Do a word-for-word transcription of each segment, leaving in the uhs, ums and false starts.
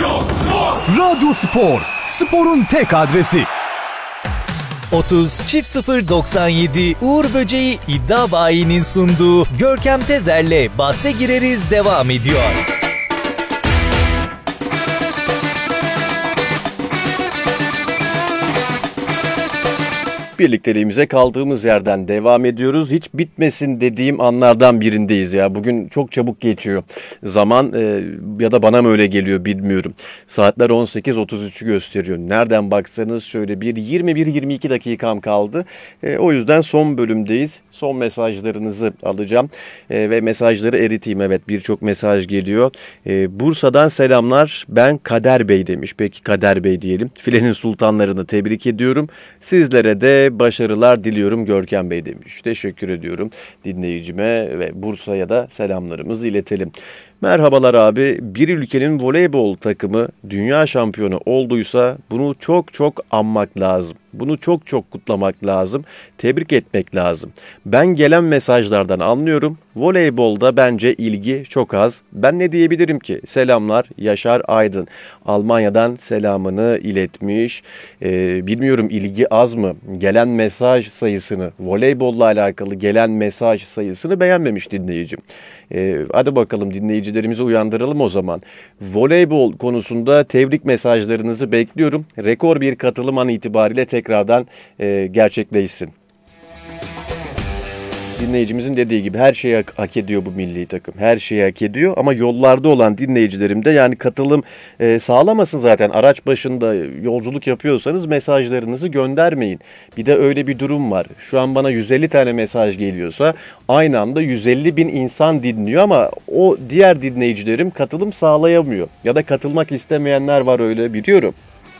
Radyo Spor, sporun tek adresi. otuz çift sıfır doksan yedi Uğur Böceği İddia Bayi'nin sunduğu Görkem Tezer'le bahse gireriz devam ediyor. Birlikteliğimize kaldığımız yerden devam ediyoruz. Hiç bitmesin dediğim anlardan birindeyiz ya. Bugün çok çabuk geçiyor. Zaman e, ya da bana mı öyle geliyor bilmiyorum. Saatler on sekiz otuz üçü gösteriyor. Nereden baksanız şöyle bir yirmi bir yirmi iki dakikam kaldı. E, o yüzden son bölümdeyiz. Son mesajlarınızı alacağım e, ve mesajları eriteyim. Evet, birçok mesaj geliyor. E, Bursa'dan selamlar. Ben Kader Bey demiş. Peki Kader Bey diyelim. Filenin sultanlarını tebrik ediyorum. Sizlere de başarılar diliyorum Görkem Bey demiş. Teşekkür ediyorum dinleyicime ve Bursa'ya da selamlarımızı iletelim. Merhabalar abi. Bir ülkenin voleybol takımı dünya şampiyonu olduysa bunu çok çok anmak lazım. Bunu çok çok kutlamak lazım. Tebrik etmek lazım. Ben gelen mesajlardan anlıyorum. Voleybolda bence ilgi çok az. Ben ne diyebilirim ki? Selamlar Yaşar Aydın. Almanya'dan selamını iletmiş. Ee, bilmiyorum ilgi az mı? Gelen mesaj sayısını, voleybolla alakalı gelen mesaj sayısını beğenmemiş dinleyicim. Ee, hadi bakalım dinleyicilerimizi uyandıralım o zaman. Voleybol konusunda tebrik mesajlarınızı bekliyorum. Rekor bir katılım an itibariyle tekrardan e, gerçekleşsin. Dinleyicimizin dediği gibi her şeyi hak, hak ediyor bu milli takım. Her şeyi hak ediyor ama yollarda olan dinleyicilerim de yani katılım e, sağlamasın zaten. Araç başında yolculuk yapıyorsanız mesajlarınızı göndermeyin. Bir de öyle bir durum var. Şu an bana yüz elli tane mesaj geliyorsa aynı anda yüz elli bin insan dinliyor ama o diğer dinleyicilerim katılım sağlayamıyor. Ya da katılmak istemeyenler var, öyle biliyorum.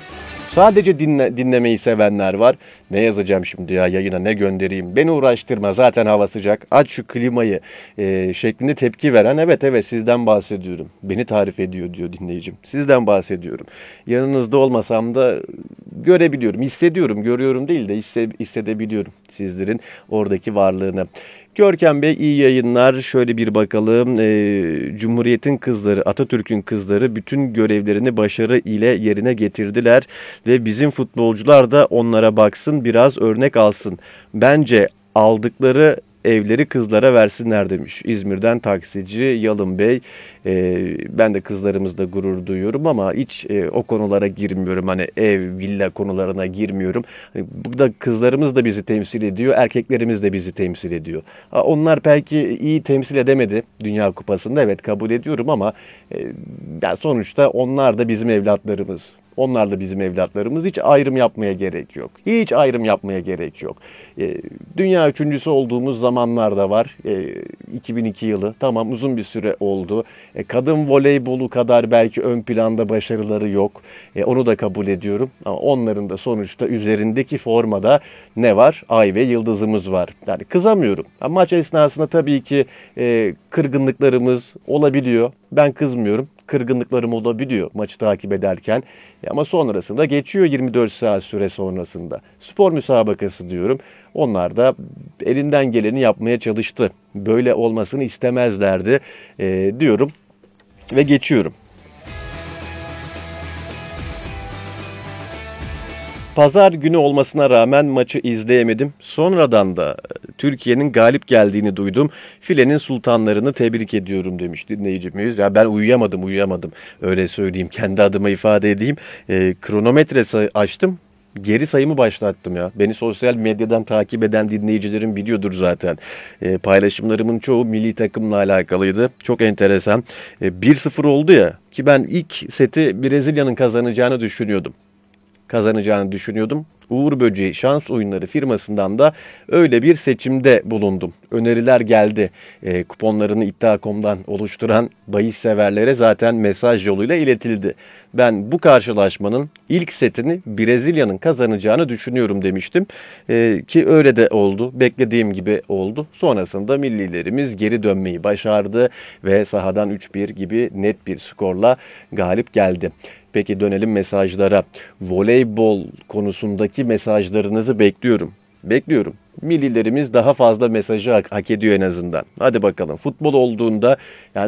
Sadece dinle, dinlemeyi sevenler var. Ne yazacağım şimdi ya yayına, ne göndereyim? Beni uğraştırma, zaten hava sıcak. Aç şu klimayı e, şeklinde tepki veren, evet evet sizden bahsediyorum. Beni tarif ediyor diyor dinleyicim. Sizden bahsediyorum. Yanınızda olmasam da görebiliyorum, hissediyorum. Görüyorum değil de hisse, hissedebiliyorum sizlerin oradaki varlığını. Görkem Bey iyi yayınlar. Şöyle bir bakalım. Ee, Cumhuriyet'in kızları, Atatürk'ün kızları bütün görevlerini başarı ile yerine getirdiler. Ve bizim futbolcular da onlara baksın, biraz örnek alsın. Bence aldıkları evleri kızlara versinler demiş. İzmir'den taksici Yalın Bey. Ee, ben de kızlarımızla gurur duyuyorum ama hiç e, o konulara girmiyorum. Hani ev, villa konularına girmiyorum. Hani burada kızlarımız da bizi temsil ediyor. Erkeklerimiz de bizi temsil ediyor. Ha, onlar belki iyi temsil edemedi Dünya Kupası'nda. Evet, kabul ediyorum ama e, yani sonuçta onlar da bizim evlatlarımız. Onlar da bizim evlatlarımız. Hiç ayrım yapmaya gerek yok. Hiç ayrım yapmaya gerek yok. E, dünya üçüncüsü olduğumuz zamanlar da var. E, iki bin iki yılı. Tamam, uzun bir süre oldu. E, kadın voleybolu kadar belki ön planda başarıları yok. E, onu da kabul ediyorum. Ama onların da sonuçta üzerindeki formada ne var? Ay ve yıldızımız var. Yani kızamıyorum. Ama maç esnasında tabii ki e, kırgınlıklarımız olabiliyor. Ben kızmıyorum. Kırgınlıklarım olabiliyor maçı takip ederken. Ama sonrasında geçiyor yirmi dört saat süre sonrasında. Spor müsabakası diyorum. Onlar da elinden geleni yapmaya çalıştı. Böyle olmasını istemezlerdi e, diyorum ve geçiyorum. Pazar günü olmasına rağmen maçı izleyemedim. Sonradan da Türkiye'nin galip geldiğini duydum. Filenin sultanlarını tebrik ediyorum demiş dinleyicimiz. Ya ben uyuyamadım uyuyamadım. Öyle söyleyeyim, kendi adıma ifade edeyim. E, kronometre say- açtım. Geri sayımı başlattım ya. Beni sosyal medyadan takip eden dinleyicilerim biliyordur zaten. E, paylaşımlarımın çoğu milli takımla alakalıydı. Çok enteresan. E, bir sıfır oldu ya, ki ben ilk seti Brezilya'nın kazanacağını düşünüyordum. kazanacağını düşünüyordum. Uğur Böceği Şans Oyunları firmasından da öyle bir seçimde bulundum. Öneriler geldi. E, kuponlarını iddia nokta com'dan oluşturan bahis severlere zaten mesaj yoluyla iletildi. Ben bu karşılaşmanın ilk setini Brezilya'nın kazanacağını düşünüyorum demiştim. E, ki öyle de oldu. Beklediğim gibi oldu. Sonrasında millilerimiz geri dönmeyi başardı ve sahadan üç bir gibi net bir skorla galip geldi. Peki dönelim mesajlara. Voleybol konusundaki mesajlarınızı bekliyorum. Bekliyorum. Millilerimiz daha fazla mesajı hak, hak ediyor en azından. Hadi bakalım. Futbol olduğunda yani